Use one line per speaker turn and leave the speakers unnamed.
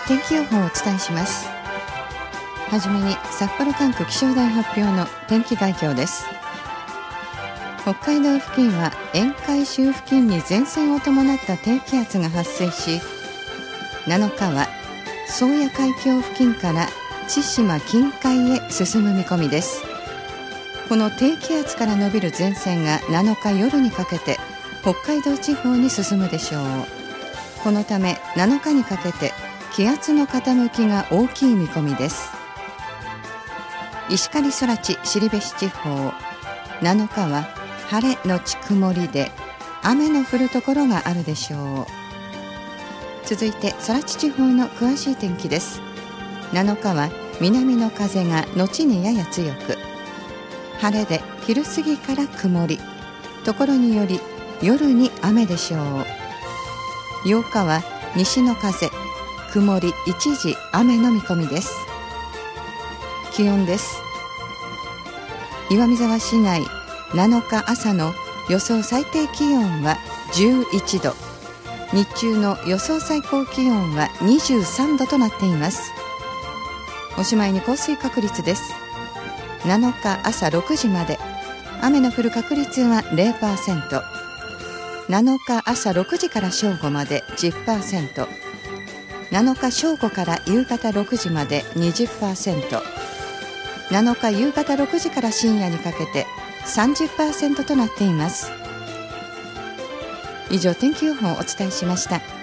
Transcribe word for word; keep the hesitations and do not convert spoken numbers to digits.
天気予報をお伝えします。はじめに札幌管区気象台発表の天気概況です。北海道付近は沿海州付近に前線を伴った低気圧が発生し、なのかは宗谷海峡付近から千島近海へ進む見込みです。この低気圧から伸びる前線がなのか夜にかけて北海道地方に進むでしょう。このためなのかにかけて気圧の傾きが大きい見込みです。石狩空知後志地方、なのかは晴れのち曇りで雨の降るところがあるでしょう。続いて空知地方の詳しい天気です。なのかは南の風が後にやや強く、晴れで昼過ぎから曇り、ところにより夜に雨でしょう。ようかは西の風、曇り一時雨の見込みです。気温です。岩見沢市内なのか朝の予想最低気温はじゅういちど、日中の予想最高気温はにじゅうさんどとなっています。おしまいに降水確率です。なのか朝ろくじまで雨の降る確率は ゼロパーセント、なのか朝ろくじから正午まで じゅっパーセント、なのか正午から夕方ろくじまで にじゅっパーセント、なのか夕方ろくじから深夜にかけて さんじゅっパーセント となっています。以上、天気予報をお伝えしました。